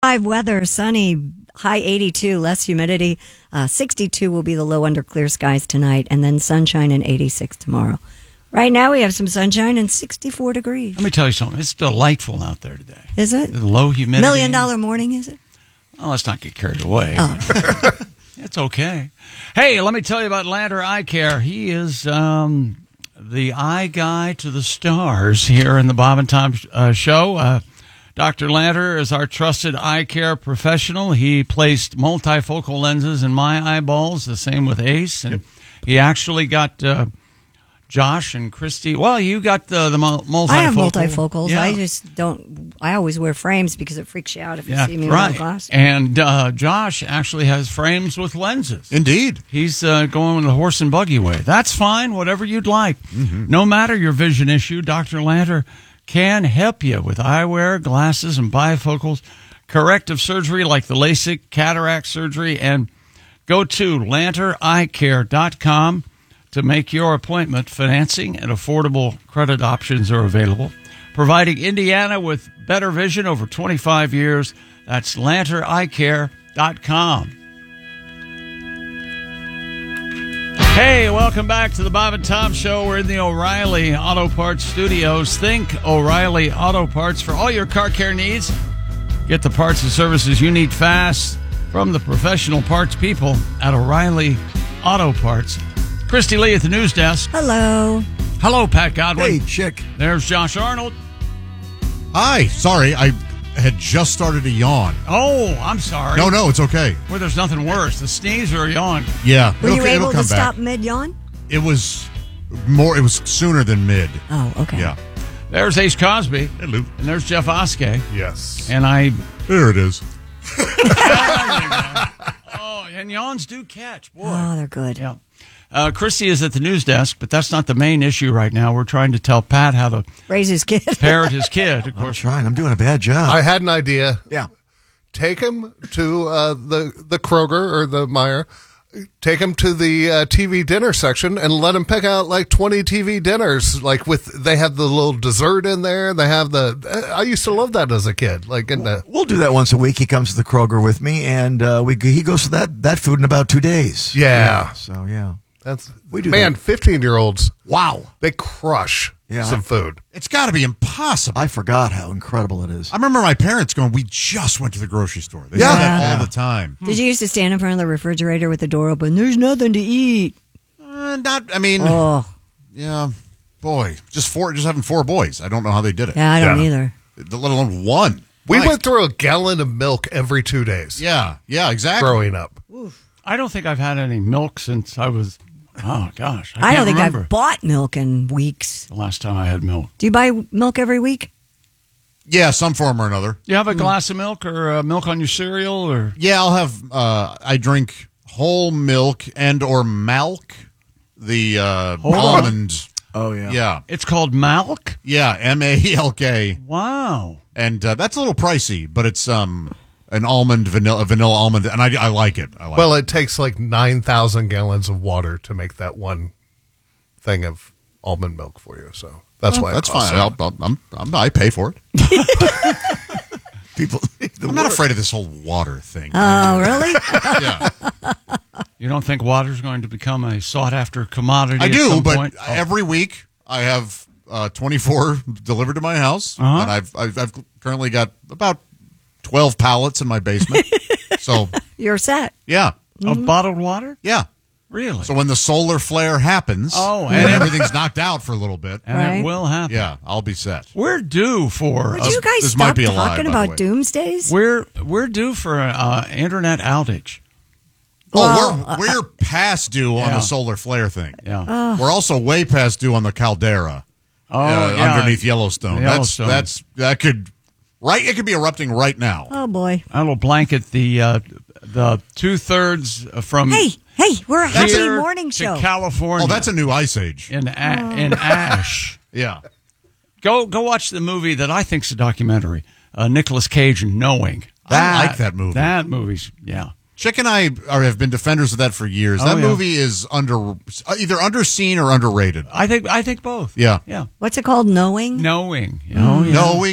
5 weather, sunny, high 82, less humidity. 62 will be the low under clear skies tonight, and then sunshine and 86 tomorrow. Right now we have some sunshine and 64 degrees. Let me tell you something. It's delightful out there today. Is it? The low humidity. $1 million morning, is it? Well, let's not get carried away. Oh. It's okay. Hey, let me tell you about Lanter Eye Care. He is the eye guy to the stars here in the Bob and Tom show. Dr. Lanter is our trusted eye care professional. He placed multifocal lenses in my eyeballs, the same with Ace. And he actually got Josh and Christy. Well, you got the multifocal. I have multifocals. Yeah. I just don't. I always wear frames because it freaks you out if you see me right. without glasses. And Josh actually has frames with lenses. Indeed. He's going the horse and buggy way. That's fine, whatever you'd like. Mm-hmm. No matter your vision issue, Dr. Lanter can help you with eyewear, glasses, and bifocals, corrective surgery like the LASIK, cataract surgery, and go to lantereyecare.com to make your appointment. Financing and affordable credit options are available. Providing Indiana with better vision over 25 years. That's lantereyecare.com. Hey, welcome back to the Bob and Tom Show. We're in the O'Reilly Auto Parts studios. Think O'Reilly Auto Parts for all your car care needs. Get the parts and services you need fast from the professional parts people at O'Reilly Auto Parts. Christy Lee at the news desk. Hello. Hello, Pat Godwin. Hey, chick. There's Josh Arnold. Hi. Sorry, I had just started to yawn. Oh, I'm sorry. No, it's okay. Well, there's nothing worse. The sneeze or a yawn. Yeah. Were you able to come stop back. mid-yawn? It was sooner than mid. Oh, okay. Yeah. There's Ace Cosby. Hello. And there's Jeff Oskey. Yes. And I... There it is. Oh, and yawns do catch. Boy. Oh, they're good. Yeah. Christy is at the news desk, but that's not the main issue right now. We're trying to tell Pat how to Raise his kid. parent his kid. Of I'm course, trying. I'm doing a bad job. I had an idea. Yeah. Take him to the Kroger or the Meijer. Take him to the TV dinner section and let him pick out like 20 TV dinners. Like they have the little dessert in there. They have I used to love that as a kid. Like We'll do that once a week. He comes to the Kroger with me, and he goes to that food in about 2 days. Yeah. So, yeah. We do man, that. 15-year-olds. Wow. They crush some food. It's got to be impossible. I forgot how incredible it is. I remember my parents going, we just went to the grocery store. They say Yeah. that all the time. Did you used to stand in front of the refrigerator with the door open? There's nothing to eat. Yeah. Boy, just having 4 boys. I don't know how they did it. Yeah, I don't either. Let alone one. We Like, went through a gallon of milk every 2 days. Yeah, exactly. Growing up. I don't think I've had any milk since I was. Oh gosh, I don't think remember I've bought milk in weeks. the last time I had milk. Do you buy milk every week? Yeah, some form or another. Do you have a glass of milk or milk on your cereal or? Yeah, I'll have. I drink whole milk and or milk, the almond. Oh, yeah. Yeah, It's called milk. yeah, MALK, Wow. and that's a little pricey, but it's an almond vanilla almond, and I like it. Well, it takes like 9,000 gallons of water to make that one thing of almond milk for you. So that's why that's it costs fine. so I pay for it. People, I'm not afraid of this whole water thing. Oh, really? Yeah, You don't think water's going to become a sought-after commodity? I at do, some but point? every week I have 24 delivered to my house, Uh-huh. and I've currently got about 12 pallets in my basement. So You're set. yeah, Of bottled water? yeah. Really? So when the solar flare happens, and and everything's knocked out for a little bit, and Right. it will happen. yeah, I'll be set. We're due for. Would you guys this might stop be a lie, talking by the about way. doomsdays? We're due for an internet outage. Well, We're past due on yeah. the solar flare thing. Yeah. We're also way past due on the caldera yeah. underneath Yellowstone. Yellowstone. It could be erupting right now. Oh, boy. That'll blanket the 2/3 from Hey, we're actually here morning show. to California. Oh, that's a new ice age. in ash. Yeah. Go watch the movie that I think's a documentary. Nicolas Cage and Knowing. I like that movie. That movie's Chick and I have been defenders of that for years. Oh, That yeah. movie is either underseen or underrated. I think both. Yeah. Yeah. What's it called? Knowing? Knowing. Oh, yeah. Knowing